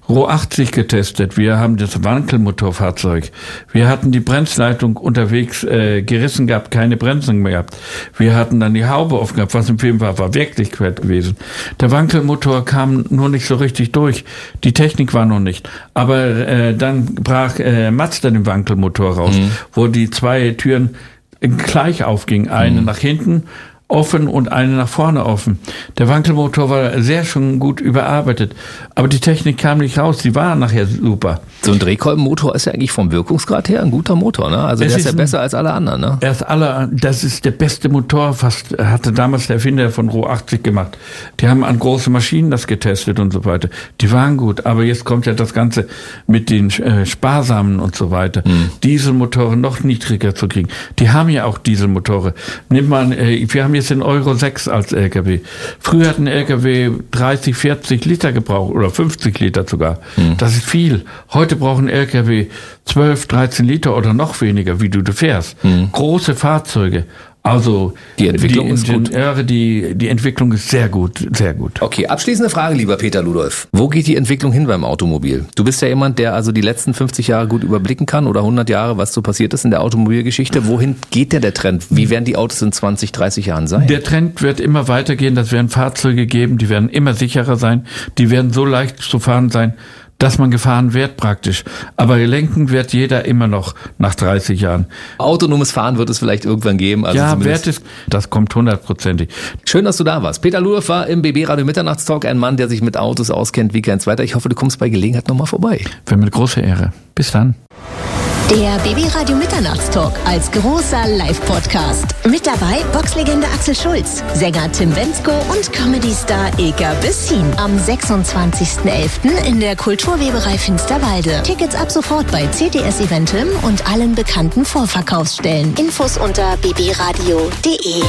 Ro 80 getestet. Wir haben das Wankelmotorfahrzeug. Wir hatten die Bremsleitung unterwegs gerissen gehabt, keine Bremsen mehr gehabt. Wir hatten dann die Haube offen gehabt, was im Film war Wirklichkeit gewesen. Der Wankelmotor kam nur nicht so richtig durch. Die Technik war noch nicht. Aber dann brach Mazda den Wankelmotor raus, wo die zwei Türen gleich aufgingen. Eine nach hinten offen und eine nach vorne offen. Der Wankelmotor war sehr schon gut überarbeitet, aber die Technik kam nicht raus, die war nachher super. So ein Drehkolbenmotor ist ja eigentlich vom Wirkungsgrad her ein guter Motor, ne? Also der ist ja besser als alle anderen, ne? Das ist der beste Motor, hatte damals der Erfinder von Ro 80 gemacht. Die haben an große Maschinen das getestet und so weiter. Die waren gut, aber jetzt kommt ja das Ganze mit den Sparsamen und so weiter. Dieselmotoren noch niedriger zu kriegen. Die haben ja auch Dieselmotoren. Wir haben jetzt den Euro 6 als LKW. Früher hat ein LKW 30, 40 Liter gebraucht oder 50 Liter sogar. Das ist viel. Heute brauchen LKW 12, 13 Liter oder noch weniger, wie du fährst. Große Fahrzeuge. Also die Entwicklung ist gut. Die Entwicklung ist sehr gut, sehr gut. Okay, abschließende Frage, lieber Peter Ludolf. Wo geht die Entwicklung hin beim Automobil? Du bist ja jemand, der also die letzten 50 Jahre gut überblicken kann oder 100 Jahre, was so passiert ist in der Automobilgeschichte. Wohin geht der Trend? Wie werden die Autos in 20, 30 Jahren sein? Der Trend wird immer weitergehen. Das werden Fahrzeuge geben, die werden immer sicherer sein. Die werden so leicht zu fahren sein, dass man gefahren wird praktisch. Aber lenken wird jeder immer noch nach 30 Jahren. Autonomes Fahren wird es vielleicht irgendwann geben. Also ja, das kommt 100%. Schön, dass du da warst. Peter Ludolf war im BB Radio Mitternachtstalk, ein Mann, der sich mit Autos auskennt wie kein zweiter. Ich hoffe, du kommst bei Gelegenheit nochmal vorbei. Wäre mir eine große Ehre. Bis dann. Der BB Radio Mitternachtstalk als großer Live-Podcast. Mit dabei Boxlegende Axel Schulz, Sänger Tim Bendzko und Comedy-Star Ilka Bessin. Am 26.11. in der Kulturweberei Finsterwalde. Tickets ab sofort bei CTS Eventim und allen bekannten Vorverkaufsstellen. Infos unter bbradio.de.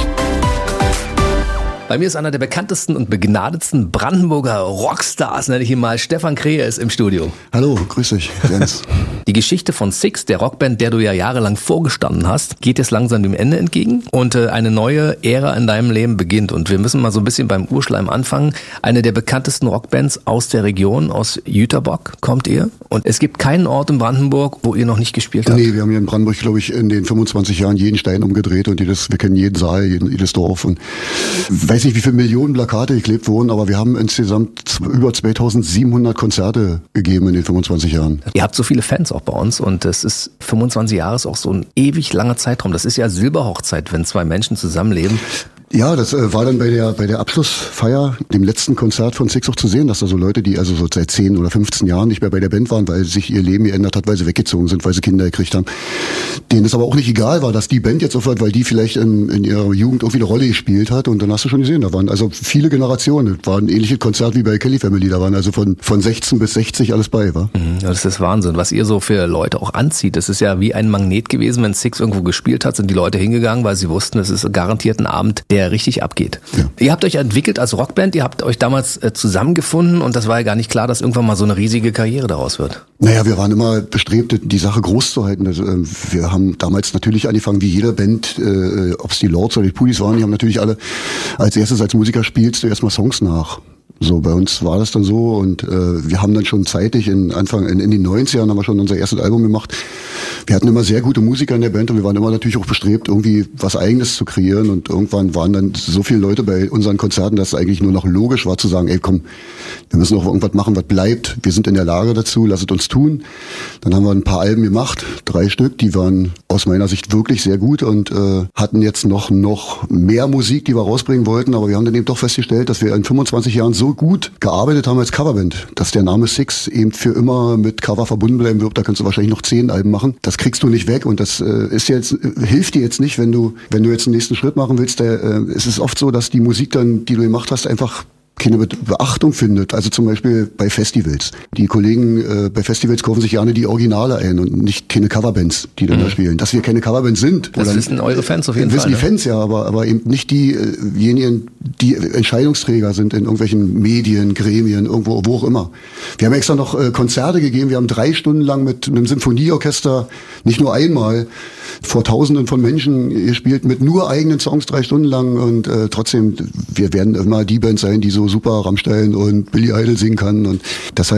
Bei mir ist einer der bekanntesten und begnadetsten Brandenburger Rockstars, nenne ich ihn mal. Stefan Krähe ist im Studio. Hallo, grüß dich, Jens. Die Geschichte von Six, der Rockband, der du ja jahrelang vorgestanden hast, geht jetzt langsam dem Ende entgegen und eine neue Ära in deinem Leben beginnt. Und wir müssen mal so ein bisschen beim Urschleim anfangen. Eine der bekanntesten Rockbands aus der Region, aus Jüterbock kommt ihr. Und es gibt keinen Ort in Brandenburg, wo ihr noch nicht gespielt habt. Nee, wir haben hier in Brandenburg, glaube ich, in den 25 Jahren jeden Stein umgedreht und wir kennen jeden Saal, jedes Dorf und weiß nicht, wie viele Millionen Plakate geklebt wurden, aber wir haben insgesamt über 2700 Konzerte gegeben in den 25 Jahren. Ihr habt so viele Fans auch bei uns und es ist 25 Jahre ist auch so ein ewig langer Zeitraum. Das ist ja Silberhochzeit, wenn zwei Menschen zusammenleben. Ja, das war dann bei der Abschlussfeier, dem letzten Konzert von Six auch zu sehen, dass da so Leute, die also so seit 10 oder 15 Jahren nicht mehr bei der Band waren, weil sich ihr Leben geändert hat, weil sie weggezogen sind, weil sie Kinder gekriegt haben, denen es aber auch nicht egal war, dass die Band jetzt aufhört, weil die vielleicht in ihrer Jugend irgendwie eine Rolle gespielt hat. Und dann hast du schon gesehen, da waren also viele Generationen. Das war ein ähnliches Konzert wie bei Kelly Family, da waren also von 16 bis 60 alles bei, war. Ja, das ist Wahnsinn, was ihr so für Leute auch anzieht. Das ist ja wie ein Magnet gewesen, wenn Six irgendwo gespielt hat, sind die Leute hingegangen, weil sie wussten, es ist garantiert ein Abend, der richtig abgeht. Ja. Ihr habt euch entwickelt als Rockband, ihr habt euch damals zusammengefunden und das war ja gar nicht klar, dass irgendwann mal so eine riesige Karriere daraus wird. Naja, wir waren immer bestrebt, die Sache groß zu halten. Also, wir haben damals natürlich angefangen, wie jede Band, ob es die Lords oder die Pudis waren, die haben natürlich alle als erstes als Musiker spielst du erstmal Songs nach. So, bei uns war das dann so und wir haben dann schon zeitig in den 90ern haben wir schon unser erstes Album gemacht. Wir hatten immer sehr gute Musiker in der Band und wir waren immer natürlich auch bestrebt, irgendwie was Eigenes zu kreieren und irgendwann waren dann so viele Leute bei unseren Konzerten, dass es eigentlich nur noch logisch war zu sagen, ey komm, wir müssen auch irgendwas machen, was bleibt. Wir sind in der Lage dazu, lasst uns tun. Dann haben wir ein paar Alben gemacht, 3 Stück, die waren aus meiner Sicht wirklich sehr gut und hatten jetzt noch mehr Musik, die wir rausbringen wollten, aber wir haben dann eben doch festgestellt, dass wir in 25 Jahren so gut gearbeitet haben als Coverband, dass der Name Six eben für immer mit Cover verbunden bleiben wird. Da kannst du wahrscheinlich noch 10 Alben machen. Das kriegst du nicht weg und das hilft dir jetzt nicht, wenn du jetzt den nächsten Schritt machen willst. Es ist oft so, dass die Musik dann, die du gemacht hast, einfach keine Beachtung findet. Also zum Beispiel bei Festivals. Die Kollegen bei Festivals kaufen sich gerne die Originale ein und nicht keine Coverbands, die dann da spielen. Dass wir keine Coverbands sind. Das wissen eure Fans auf jeden Fall. Wissen die Fans ja, aber eben nicht diejenigen, die Entscheidungsträger sind in irgendwelchen Medien, Gremien, irgendwo, wo auch immer. Wir haben extra noch Konzerte gegeben. Wir haben 3 Stunden lang mit einem Symphonieorchester, nicht nur einmal, vor Tausenden von Menschen gespielt mit nur eigenen Songs 3 Stunden lang und trotzdem, wir werden immer die Band sein, die so super Rammstein und Billy Idol singen kann und deshalb